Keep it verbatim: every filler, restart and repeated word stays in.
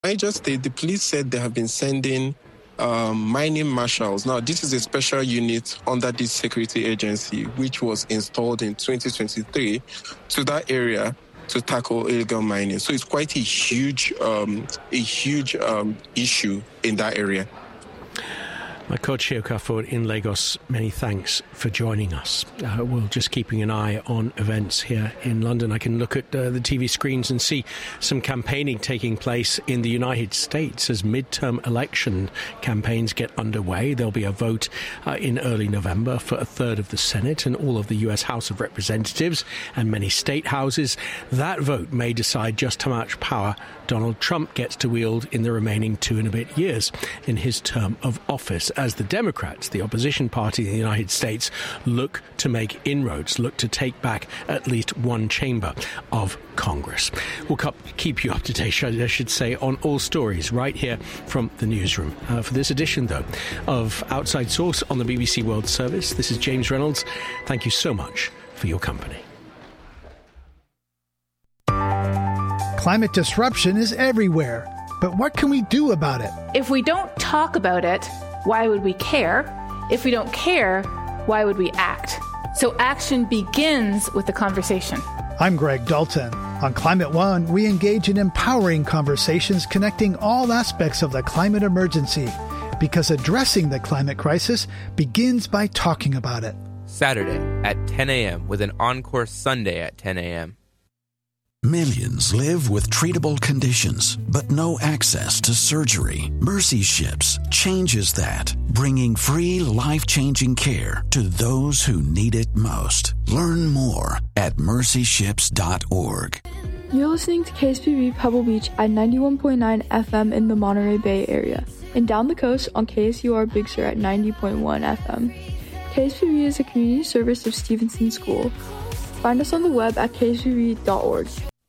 Niger State, the police said they have been sending um, mining marshals. Now, this is a special unit under this security agency, which was installed in twenty twenty-three to that area to tackle illegal mining. So it's quite a huge, um, a huge um, issue in that area. Makochi Okafor in Lagos, many thanks for joining us. Uh, we're just keeping an eye on events here in London. I can look at uh, the T V screens and see some campaigning taking place in the United States as midterm election campaigns get underway. There'll be a vote uh, in early November for a third of the Senate and all of the U S House of Representatives and many state houses. That vote may decide just how much power Donald Trump gets to wield in the remaining two and a bit years in his term of office, as the Democrats, the opposition party in the United States, look to make inroads, look to take back at least one chamber of Congress. We'll keep you up to date, I should say, on all stories right here from the newsroom. Uh, for this edition, though, of Outside Source on the B B C World Service, this is James Reynolds. Thank you so much for your company. Climate disruption is everywhere, but what can we do about it? If we don't talk about it, why would we care? If we don't care, why would we act? So action begins with the conversation. I'm Greg Dalton. On Climate One, we engage in empowering conversations connecting all aspects of the climate emergency, because addressing the climate crisis begins by talking about it. Saturday at ten a.m. with an encore Sunday at ten a.m. Millions live with treatable conditions, but no access to surgery. Mercy Ships changes that, bringing free, life-changing care to those who need it most. Learn more at mercy ships dot org. You're listening to K S B B Pebble Beach at ninety-one point nine F M in the Monterey Bay area, and down the coast on K S U R Big Sur at ninety point one F M. K S B B is a community service of Stevenson School. Find us on the web at k s b b dot org.